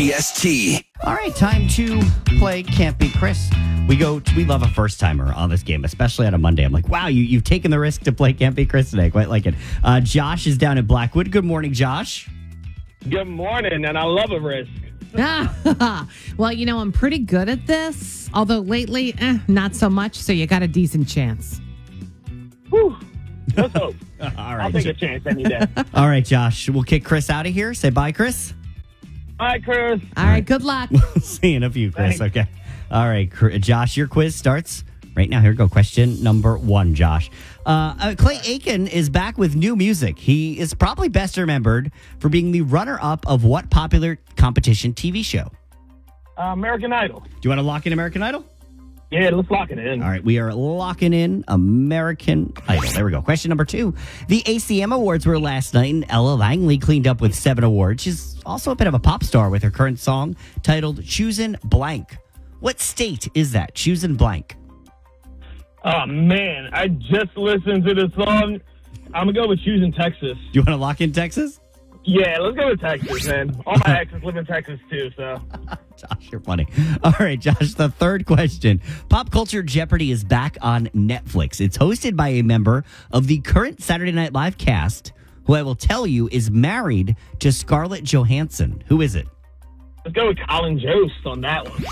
WPST. All right, time to play Can't Beat Chris. We love a first timer on this game, especially on a Monday. I'm like, wow, you've taken the risk to play Can't Beat Chris today. Quite like it. Josh is down in Blackwood. Good morning, Josh. Good morning, and I love a risk. Well, I'm pretty good at this. Although lately, not so much. So you got a decent chance. Whew. Let's hope. All right. I'll take a chance any day. All right, Josh. We'll kick Chris out of here. Say bye, Chris. All right, Chris. All right, good luck. See you in a few, Chris. Thanks. Okay. All right, Josh, your quiz starts right now. Here we go. Question number 1, Josh. Clay Aiken is back with new music. He is probably best remembered for being the runner-up of what popular competition TV show? American Idol. Do you want to lock in American Idol? Yeah, let's lock it in. All right, we are locking in American Idol. There we go. Question number 2. The ACM Awards were last night, and Ella Langley cleaned up with 7 awards. She's also a bit of a pop star with her current song titled Choosin' Blank. What state is that? Choosin' Blank. Oh, man. I just listened to the song. I'm going to go with choosing Texas. Do you want to lock in Texas? Yeah, let's go with Texas, man. All my exes live in Texas, too, so. Josh, you're funny. All right, Josh, the third question. Pop Culture Jeopardy is back on Netflix. It's hosted by a member of the current Saturday Night Live cast, who I will tell you is married to Scarlett Johansson. Who is it? Let's go with Colin Jost on that one.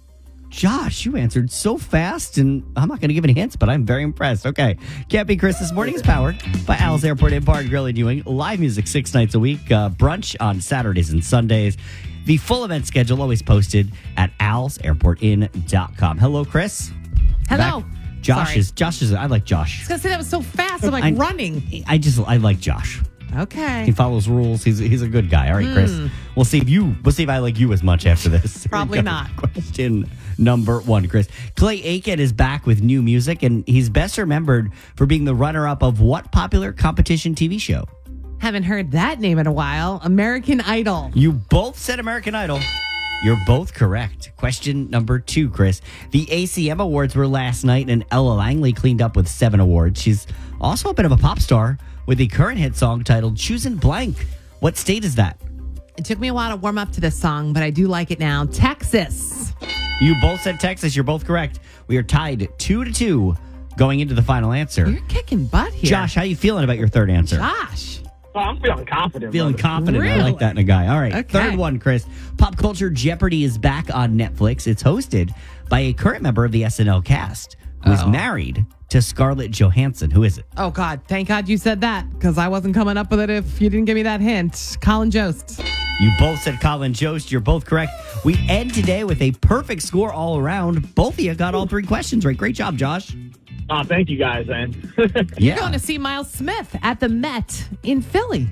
Josh, you answered so fast, and I'm not going to give any hints, but I'm very impressed. Okay. Can't Be Chris this morning is powered by Al's Airport and Bar and Grill, and doing live music 6 nights a week, brunch on Saturdays and Sundays. The full event schedule always posted at alsairportin.com. Hello, Chris. Hello. Back. Josh is, I like Josh. I was going to say that was so fast. I'm like running. I like Josh. He Okay. follows rules. He's a good guy. All right, Chris. We'll see if I like you as much after this. Here we Probably go. not. Question number 1, Chris. Clay Aiken is back with new music, and he's best remembered for being the runner-up of what popular competition TV show? Haven't heard that name in a while. American Idol. You both said American Idol. You're both correct. Question number 2, Chris. The ACM Awards were last night, and Ella Langley cleaned up with 7 awards. She's also a bit of a pop star with a current hit song titled Choosin' Blank. What state is that? It took me a while to warm up to this song, but I do like it now. Texas. You both said Texas. You're both correct. We are tied 2-2 going into the final answer. You're kicking butt here. Josh, how you feeling about your third answer? Josh. Oh, I'm feeling confident. Feeling brother. confident. I like Really? that in a guy. All right. Okay. Third one, Chris. Pop Culture Jeopardy is back on Netflix. It's hosted by a current member of the SNL cast who is married to Scarlett Johansson. Who is it? Oh, God. Thank God you said that because I wasn't coming up with it if you didn't give me that hint. Colin Jost. You both said Colin Jost. You're both correct. We end today with a perfect score all around. Both of you got all 3 questions right. Great job, Josh. Oh, thank you guys, man. Yeah. Going to see Miles Smith at the Met in Philly.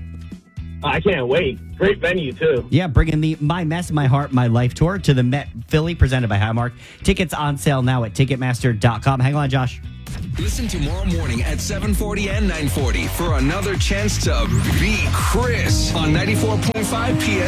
I can't wait. Great venue, too. Yeah, bringing the My Mess, My Heart, My Life tour to the Met Philly, presented by Highmark. Tickets on sale now at Ticketmaster.com. Hang on, Josh. Listen tomorrow morning at 7:40 and 9:40 for another chance to beat Chris on 94.5 PS.